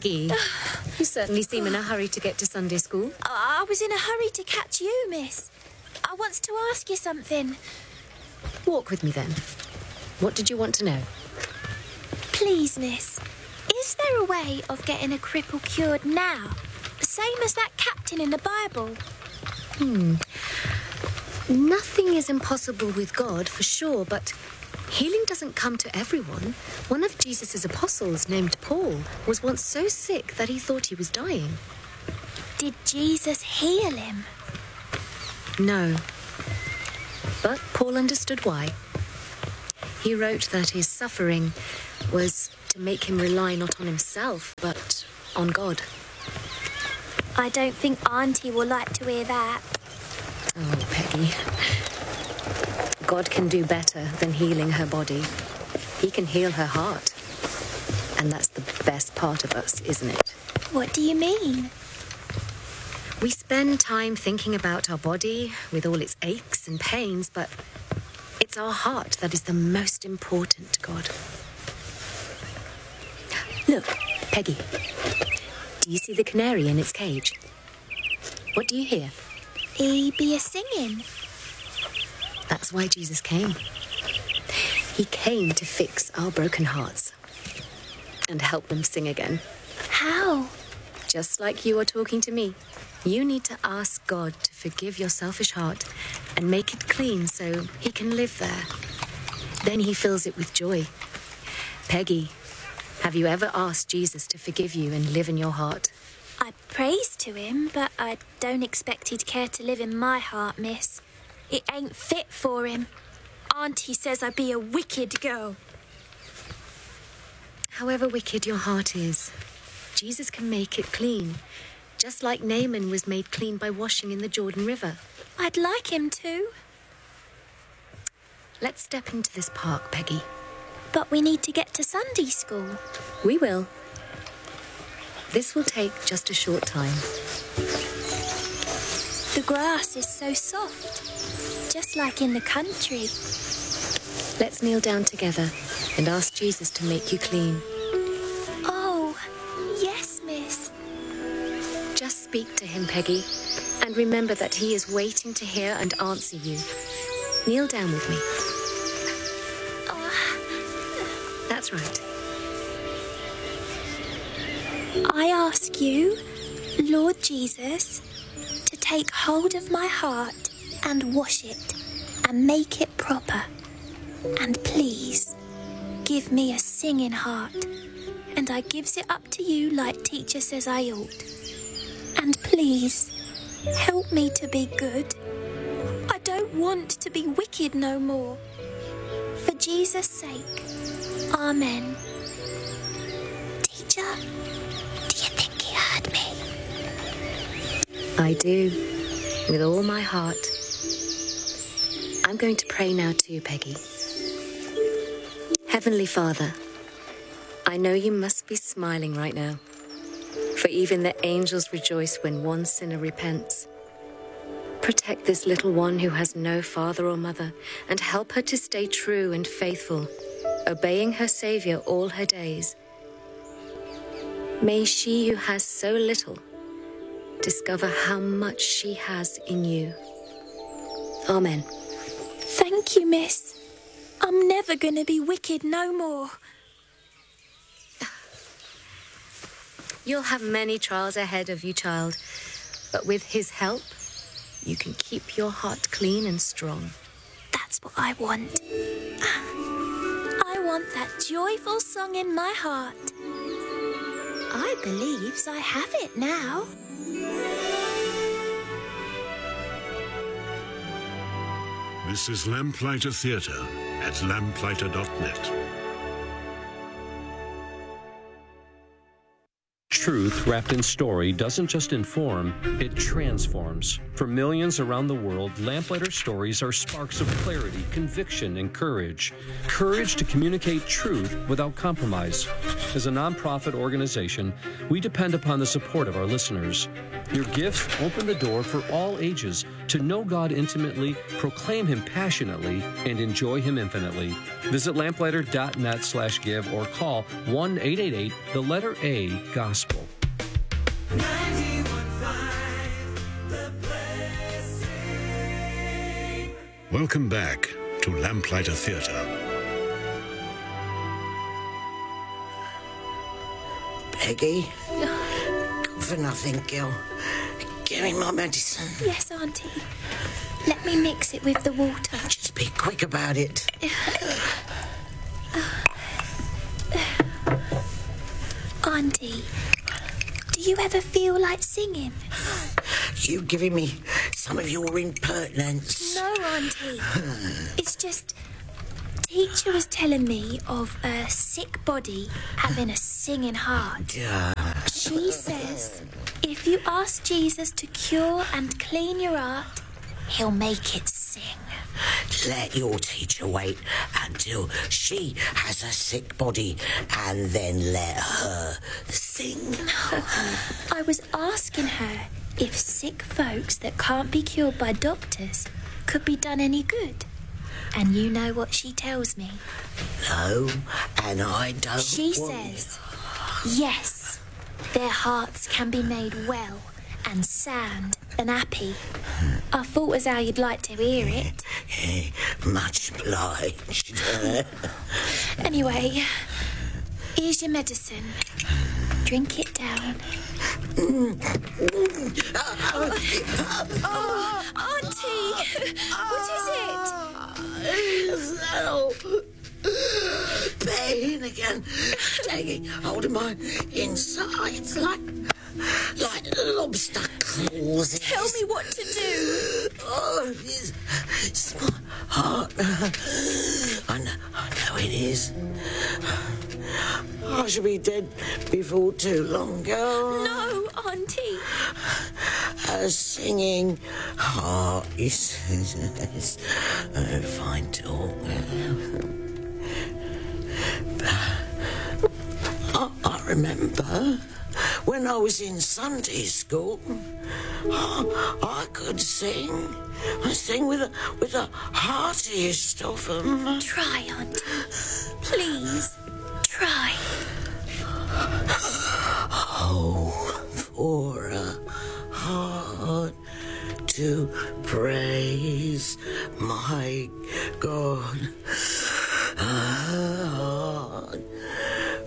Peggy, you certainly seem in a hurry to get to Sunday school. I was in a hurry to catch you, miss. I wants to ask you something. Walk with me then. What did you want to know? Please, miss. Is there a way of getting a cripple cured now? The same as that captain in the Bible? Nothing is impossible with God, for sure, but healing doesn't come to everyone. One of Jesus' apostles, named Paul, was once so sick that he thought he was dying. Did Jesus heal him? No. But Paul understood why. He wrote that his suffering was to make him rely not on himself, but on God. I don't think Auntie will like to hear that. Oh, Peggy. God can do better than healing her body. He can heal her heart. And that's the best part of us, isn't it? What do you mean? We spend time thinking about our body with all its aches and pains, but it's our heart that is the most important to God. Look, Peggy. Do you see the canary in its cage? What do you hear? He be a-singing. That's why Jesus came. He came to fix our broken hearts and help them sing again. How? Just like you are talking to me. You need to ask God to forgive your selfish heart and make it clean so he can live there. Then he fills it with joy. Peggy, have you ever asked Jesus to forgive you and live in your heart? I praise to him, but I don't expect he'd care to live in my heart, miss. It ain't fit for him. Auntie says I be a wicked girl. However wicked your heart is, Jesus can make it clean, just like Naaman was made clean by washing in the Jordan River. I'd like him to. Let's step into this park, Peggy. But we need to get to Sunday school. We will. This will take just a short time. The grass is so soft, just like in the country. Let's kneel down together and ask Jesus to make you clean. Oh, yes, miss. Just speak to him, Peggy, and remember that he is waiting to hear and answer you. Kneel down with me. That's right. I ask you, Lord Jesus, to take hold of my heart and wash it and make it proper. And please, give me a singing heart, and I gives it up to you like teacher says I ought. And please, help me to be good. I don't want to be wicked no more. For Jesus' sake, Amen. Teacher, do you think he heard me? I do, with all my heart. I'm going to pray now too, Peggy. Heavenly Father, I know you must be smiling right now, for even the angels rejoice when one sinner repents. Protect this little one who has no father or mother, and help her to stay true and faithful, obeying her Savior all her days. May she who has so little discover how much she has in you. Amen. Thank you, miss. I'm never gonna be wicked no more. You'll have many trials ahead of you, child, but with his help, you can keep your heart clean and strong. That's what I want. I want that joyful song in my heart. I believes I have it now. This is Lamplighter Theatre at lamplighter.net. Truth wrapped in story doesn't just inform, it transforms. For millions around the world, Lamplighter stories are sparks of clarity, conviction, and courage. Courage to communicate truth without compromise. As a nonprofit organization, we depend upon the support of our listeners. Your gifts open the door for all ages to know God intimately, proclaim Him passionately, and enjoy Him infinitely. Visit lamplighter.net/give or call 1-888-A-GOSPEL. Welcome back to Lamplighter Theatre. Peggy? Good for nothing, girl. Give me my medicine. Yes, Auntie. Let me mix it with the water. Just be quick about it. Auntie, do you ever feel like singing? You giving me some of your impertinence. No, Auntie. It's just... Teacher was telling me of a sick body having a singing heart. She says if you ask Jesus to cure and clean your heart, he'll make it sing. Let your teacher wait until she has a sick body and then let her sing. I was asking her if sick folks that can't be cured by doctors could be done any good. And you know what she tells me? No, and I don't. She says, yes, their hearts can be made well and sound and happy. I thought as how you'd like to hear it. Much obliged. Anyway, here's your medicine. Drink it down. Oh, Auntie! What is it? Pain again. Taking hold of my insides like lobster claws. Tell me what to do. Oh, it's my heart. I know it is. I should be dead before too long, girl. No, Auntie. A singing heart, he says. Fine talk. I remember when I was in Sunday school, I could sing. I sing with the heartiest of them. Try, Auntie. Please, try. Oh, for a heart to pray.